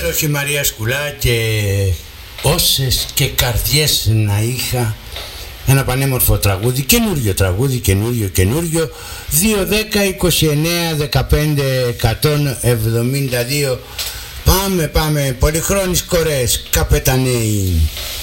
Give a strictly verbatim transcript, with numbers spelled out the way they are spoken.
δόχη Μαρία Σκουλά και όσες και καρδιές να είχα. Ένα πανέμορφο τραγούδι, καινούριο τραγούδι, καινούριο, καινούριο. Δύο, δέκα, είκοσι εννέα, δεκαπέντε, εκατόν εβδομήντα δύο. Πάμε, πάμε, πολυχρόνις κορές, καπεταναίοι.